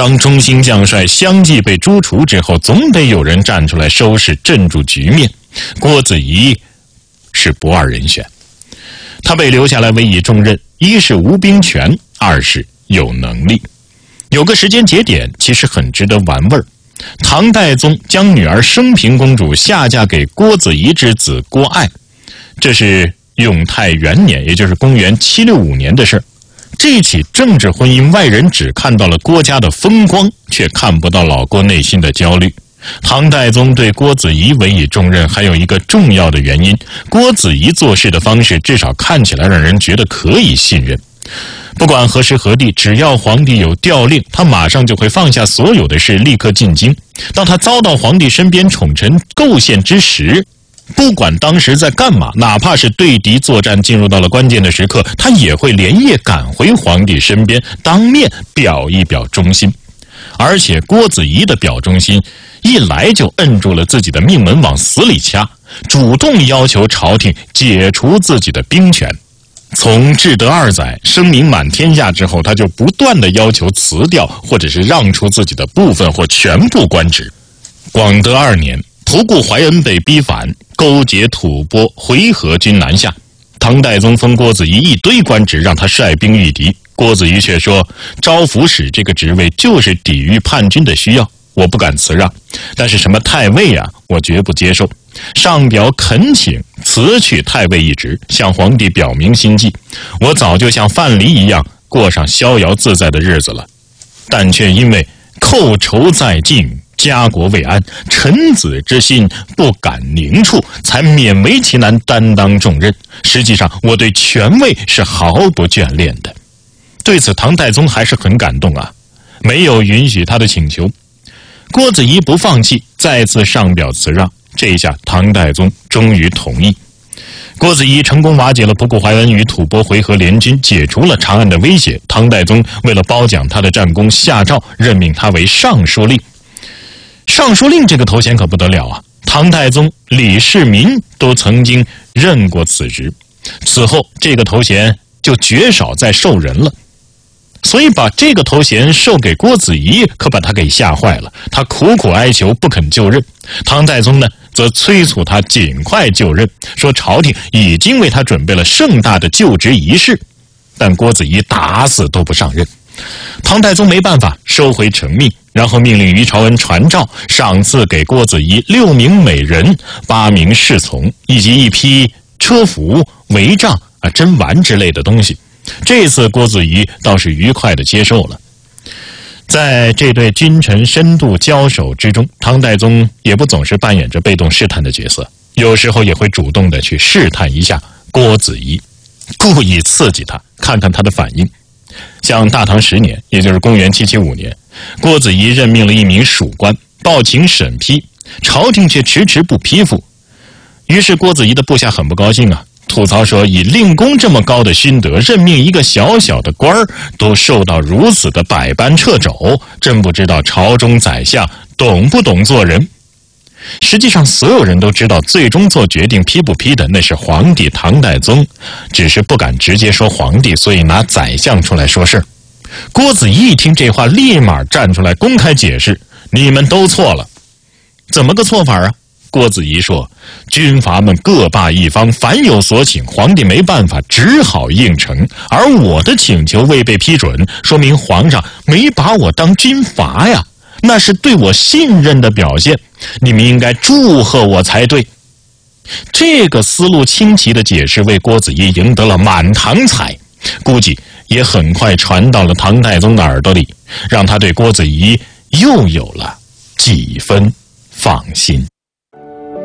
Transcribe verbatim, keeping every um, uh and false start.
当中心将帅相继被诛除之后，总得有人站出来收拾镇住局面。郭子仪是不二人选，他被留下来委以重任，一是无兵权，二是有能力。有个时间节点其实很值得玩味儿。唐代宗将女儿升平公主下嫁给郭子仪之子郭爱，这是永泰元年，也就是公元七六五年的事。这起政治婚姻，外人只看到了郭家的风光，却看不到老郭内心的焦虑。唐代宗对郭子仪委以重任，还有一个重要的原因：郭子仪做事的方式至少看起来让人觉得可以信任。不管何时何地，只要皇帝有调令，他马上就会放下所有的事，立刻进京。当他遭到皇帝身边宠臣构陷之时，不管当时在干嘛，哪怕是对敌作战进入到了关键的时刻，他也会连夜赶回皇帝身边，当面表一表忠心。而且郭子仪的表忠心，一来就摁住了自己的命门往死里掐，主动要求朝廷解除自己的兵权。从至德二载声名满天下之后，他就不断的要求辞掉或者是让出自己的部分或全部官职。广德二年，仆固怀恩被逼反，勾结吐蕃，回纥军南下。唐代宗封郭子仪一堆官职，让他率兵御敌。郭子仪却说，招抚使这个职位就是抵御叛军的需要，我不敢辞让，但是什么太尉啊，我绝不接受。上表恳请辞去太尉一职，向皇帝表明心迹。我早就像范蠡一样过上逍遥自在的日子了，但却因为寇仇在近，家国未安，臣子之心不敢凝处，才勉为其难担当重任。实际上我对权位是毫不眷恋的。对此唐太宗还是很感动啊，没有允许他的请求。郭子仪不放弃，再次上表辞让。这一下唐太宗终于同意。郭子仪成功瓦解了仆固怀恩与吐蕃回纥联军，解除了长安的威胁。唐太宗为了褒奖他的战功，下诏任命他为尚书令。尚书令这个头衔可不得了啊，唐太宗、李世民都曾经任过此职，此后这个头衔就绝少再授人了。所以把这个头衔授给郭子仪，可把他给吓坏了。他苦苦哀求不肯就任，唐太宗呢则催促他尽快就任，说朝廷已经为他准备了盛大的就职仪式。但郭子仪打死都不上任。唐太宗没办法，收回成命，然后命令于朝恩传诏，赏赐给郭子仪六名美人、八名侍从，以及一批车服、帷帐啊、珍玩之类的东西。这次郭子仪倒是愉快地接受了。在这对君臣深度交手之中，唐太宗也不总是扮演着被动试探的角色，有时候也会主动地去试探一下郭子仪，故意刺激他，看看他的反应。像大唐十年，也就是公元七七五年，郭子仪任命了一名属官，报请审批，朝廷却迟迟不批复。于是郭子仪的部下很不高兴啊，吐槽说，以令公这么高的勋德，任命一个小小的官儿都受到如此的百般掣肘，真不知道朝中宰相懂不懂做人。实际上所有人都知道，最终做决定批不批的那是皇帝唐太宗，只是不敢直接说皇帝，所以拿宰相出来说事。郭子仪一听这话，立马站出来公开解释，你们都错了。怎么个错法啊？郭子仪说，军阀们各霸一方，凡有所请，皇帝没办法，只好应承，而我的请求未被批准，说明皇上没把我当军阀呀，那是对我信任的表现，你们应该祝贺我才对。这个思路清奇的解释为郭子仪赢得了满堂彩，估计也很快传到了唐太宗的耳朵里，让他对郭子仪又有了几分放心。